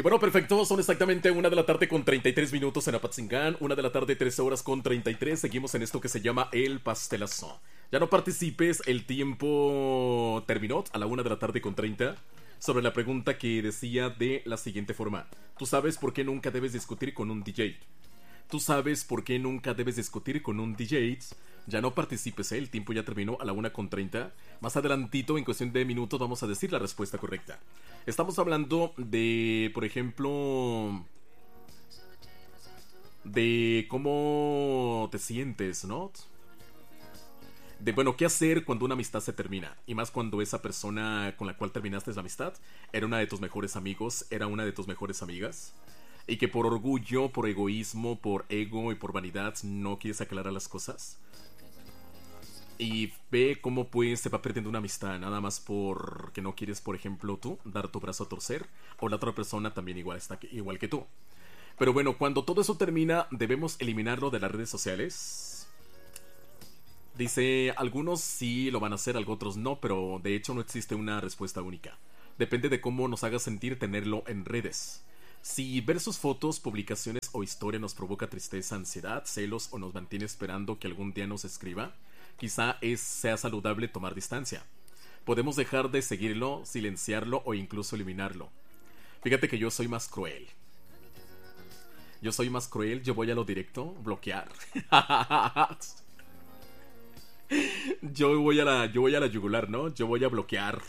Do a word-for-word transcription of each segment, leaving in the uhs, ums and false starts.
Y bueno, perfecto, son exactamente una de la tarde con treinta y tres minutos en Apatzingán, una de la tarde, trece horas con treinta y tres. Seguimos en esto que se llama El Pastelazo. Ya no participes, el tiempo terminó a la una de la tarde con treinta. Sobre la pregunta que decía de la siguiente forma: ¿tú sabes por qué nunca debes discutir con un D J? ¿Tú sabes por qué nunca debes discutir con un D J? Ya no participes, ¿eh? El tiempo ya terminó a la una con treinta. Más adelantito, en cuestión de minutos, vamos a decir la respuesta correcta. Estamos hablando de, por ejemplo, de cómo te sientes, ¿no? De, bueno, qué hacer cuando una amistad se termina. Y más cuando esa persona con la cual terminaste la amistad era una de tus mejores amigos, era una de tus mejores amigas. Y que por orgullo, por egoísmo, por ego y por vanidad no quieres aclarar las cosas. Y ve cómo pues se va perdiendo una amistad nada más porque no quieres, por ejemplo, tú dar tu brazo a torcer, o la otra persona también igual está que, igual que tú. Pero bueno, cuando todo eso termina, debemos eliminarlo de las redes sociales. Dice, algunos sí lo van a hacer, algunos otros no, pero de hecho no existe una respuesta única. Depende de cómo nos haga sentir tenerlo en redes. Si ver sus fotos, publicaciones o historia nos provoca tristeza, ansiedad, celos o nos mantiene esperando que algún día nos escriba, quizá es, sea saludable tomar distancia. Podemos dejar de seguirlo, silenciarlo o incluso eliminarlo. Fíjate que yo soy más cruel. Yo soy más cruel, yo voy a lo directo, bloquear. Yo voy a la, yo voy a la yugular, ¿no? Yo voy a bloquear.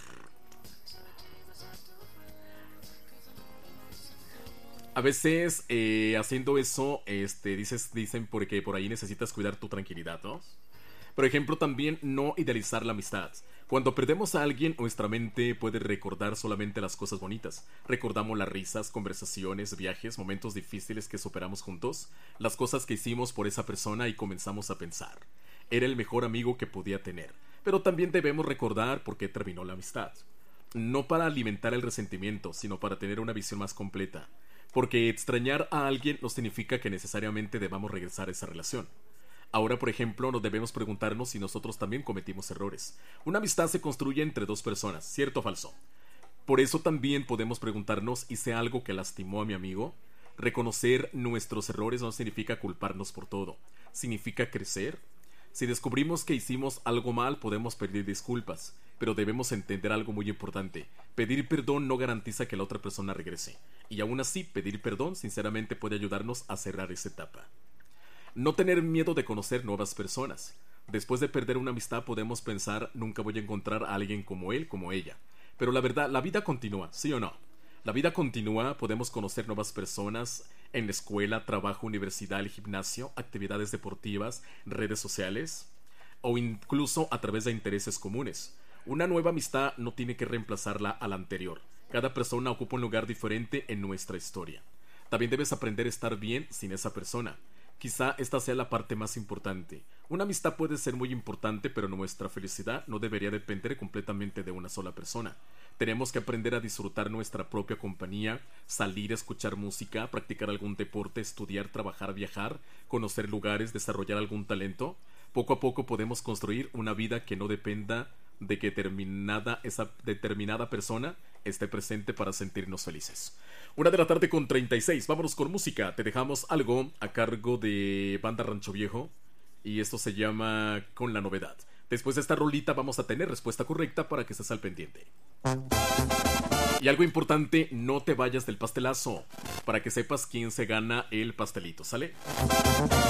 A veces eh, haciendo eso, este, dices, dicen porque por ahí necesitas cuidar tu tranquilidad, ¿no? Por ejemplo, también no idealizar la amistad. Cuando perdemos a alguien, nuestra mente puede recordar solamente las cosas bonitas. Recordamos las risas, conversaciones, viajes, momentos difíciles que superamos juntos, las cosas que hicimos por esa persona y comenzamos a pensar: era el mejor amigo que podía tener. Pero también debemos recordar por qué terminó la amistad. No para alimentar el resentimiento, sino para tener una visión más completa. Porque extrañar a alguien no significa que necesariamente debamos regresar a esa relación. Ahora, por ejemplo, nos debemos preguntarnos si nosotros también cometimos errores. Una amistad se construye entre dos personas, ¿cierto o falso? Por eso también podemos preguntarnos: ¿hice algo que lastimó a mi amigo? Reconocer nuestros errores no significa culparnos por todo. Significa crecer. Si descubrimos que hicimos algo mal, podemos pedir disculpas. Pero debemos entender algo muy importante: pedir perdón no garantiza que la otra persona regrese. Y aún así, pedir perdón sinceramente puede ayudarnos a cerrar esa etapa. No tener miedo de conocer nuevas personas. Después de perder una amistad podemos pensar: nunca voy a encontrar a alguien como él, como ella. Pero la verdad, la vida continúa, ¿sí o no? La vida continúa, podemos conocer nuevas personas en la escuela, trabajo, universidad, el gimnasio, actividades deportivas, redes sociales, o incluso a través de intereses comunes. Una nueva amistad no tiene que reemplazarla a la anterior. Cada persona ocupa un lugar diferente en nuestra historia. También debes aprender a estar bien sin esa persona. Quizá esta sea la parte más importante. Una amistad puede ser muy importante, pero nuestra felicidad no debería depender completamente de una sola persona. Tenemos que aprender a disfrutar nuestra propia compañía, salir a escuchar música, practicar algún deporte, estudiar, trabajar, viajar, conocer lugares, desarrollar algún talento. Poco a poco podemos construir una vida que no dependa de que determinada, esa determinada persona esté presente para sentirnos felices. Una de la tarde con treinta y seis. Vámonos con música. Te dejamos algo a cargo de Banda Rancho Viejo. Y esto se llama Con la Novedad. Después de esta rolita vamos a tener respuesta correcta para que estés al pendiente. Y algo importante, no te vayas del pastelazo, para que sepas quién se gana el pastelito, ¿sale?